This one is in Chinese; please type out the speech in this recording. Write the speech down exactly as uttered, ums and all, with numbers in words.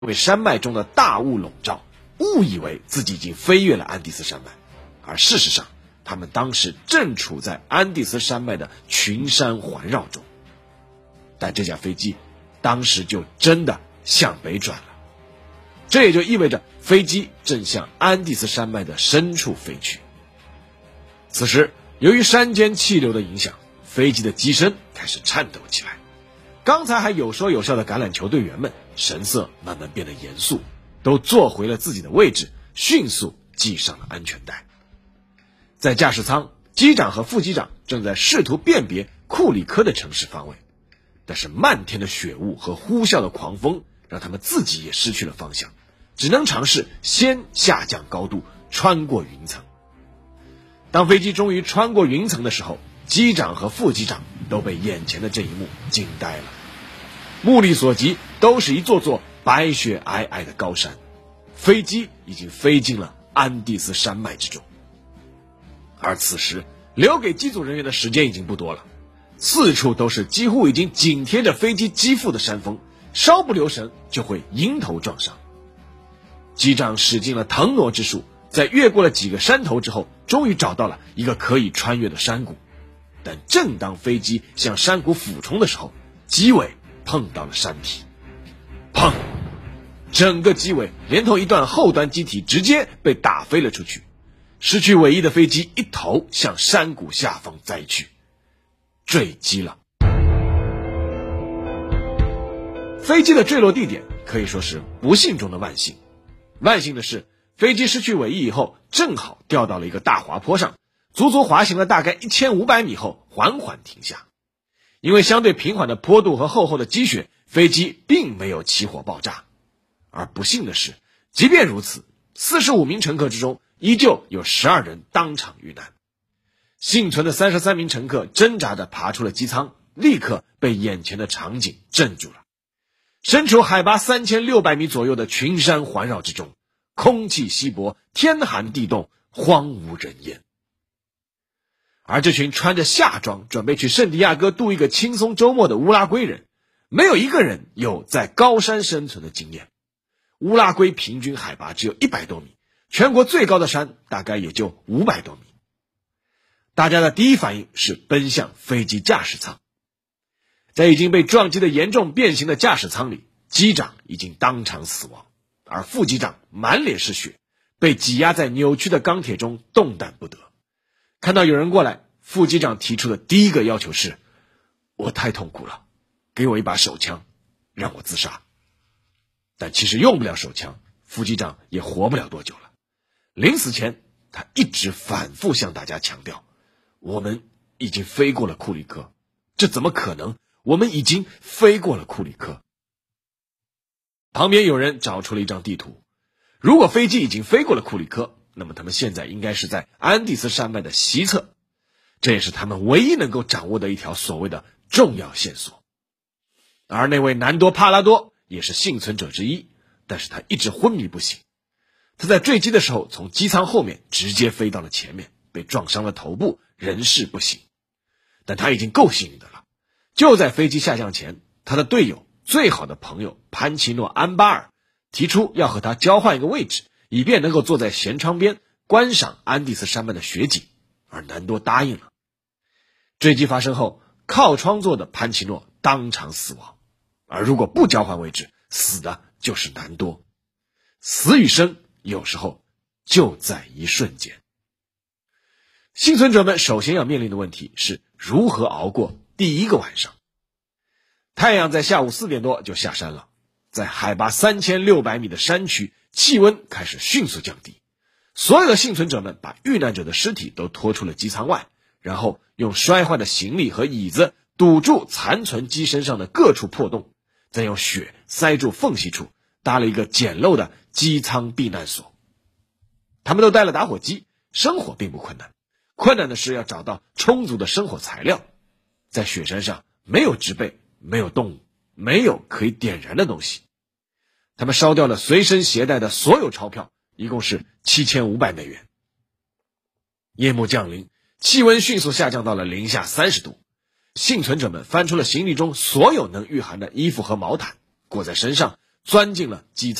被山脉中的大雾笼罩，误以为自己已经飞越了安第斯山脉，而事实上他们当时正处在安第斯山脉的群山环绕中。但这架飞机当时就真的向北转了，这也就意味着飞机正向安第斯山脉的深处飞去。此时由于山间气流的影响，飞机的机身开始颤抖起来，刚才还有说有笑的橄榄球队员们神色慢慢变得严肃，都坐回了自己的位置，迅速系上了安全带。在驾驶舱，机长和副机长正在试图辨别库里科的城市方位，但是漫天的雪雾和呼啸的狂风让他们自己也失去了方向，只能尝试先下降高度，穿过云层。当飞机终于穿过云层的时候，机长和副机长都被眼前的这一幕惊呆了。目力所及都是一座座白雪皑皑的高山，飞机已经飞进了安第斯山脉之中。而此时留给机组人员的时间已经不多了，四处都是几乎已经紧贴着飞机机腹的山峰，稍不留神就会迎头撞上。机长使尽了腾挪之术，在越过了几个山头之后，终于找到了一个可以穿越的山谷。但正当飞机向山谷俯冲的时候，机尾碰到了山体，砰！整个机尾连同一段后端机体直接被打飞了出去，失去尾翼的飞机一头向山谷下方栽去，坠机了。飞机的坠落地点可以说是不幸中的万幸，万幸的是飞机失去尾翼以后正好掉到了一个大滑坡上，足足滑行了大概一千五百米后缓缓停下。因为相对平缓的坡度和厚厚的积雪，飞机并没有起火爆炸。而不幸的是，即便如此，四十五名乘客之中依旧有十二人当场遇难。幸存的三十三名乘客挣扎着爬出了机舱，立刻被眼前的场景镇住了。身处海拔三千六百米左右的群山环绕之中，空气稀薄，天寒地冻，荒无人烟。而这群穿着夏装准备去圣地亚哥度一个轻松周末的乌拉圭人，没有一个人有在高山生存的经验。乌拉圭平均海拔只有一百多米，全国最高的山大概也就五百多米。大家的第一反应是奔向飞机驾驶舱。在已经被撞击的严重变形的驾驶舱里，机长已经当场死亡，而副机长满脸是血，被挤压在扭曲的钢铁中动弹不得。看到有人过来，副机长提出的第一个要求是：我太痛苦了，给我一把手枪，让我自杀。但其实用不了手枪，副机长也活不了多久了。临死前，他一直反复向大家强调，我们已经飞过了库里科，这怎么可能？我们已经飞过了库里科。旁边有人找出了一张地图，如果飞机已经飞过了库里科，那么他们现在应该是在安第斯山脉的西侧，这也是他们唯一能够掌握的一条所谓的重要线索。而那位南多·帕拉多也是幸存者之一，但是他一直昏迷不醒。他在坠机的时候从机舱后面直接飞到了前面，被撞伤了头部，人事不省。但他已经够幸运的了，就在飞机下降前，他的队友最好的朋友潘奇诺·安巴尔提出要和他交换一个位置，以便能够坐在舷窗边观赏安第斯山脉的雪景，而南多答应了。坠机发生后，靠窗座的潘奇诺当场死亡，而如果不交换位置，死的就是南多。死与生有时候就在一瞬间。幸存者们首先要面临的问题是如何熬过第一个晚上。太阳在下午四点多就下山了，在海拔三千六百米的山区，气温开始迅速降低。所有的幸存者们把遇难者的尸体都拖出了机舱外，然后用摔坏的行李和椅子堵住残存机身上的各处破洞，再用雪塞住缝隙处，搭了一个简陋的机舱避难所。他们都带了打火机，生火并不困难，困难的是要找到充足的生火材料。在雪山上没有植被，没有动物，没有可以点燃的东西。他们烧掉了随身携带的所有钞票，一共是七千五百美元。夜幕降临，气温迅速下降到了零下三十度。幸存者们翻出了行李中所有能御寒的衣服和毛毯，裹在身上， 钻进了机舱。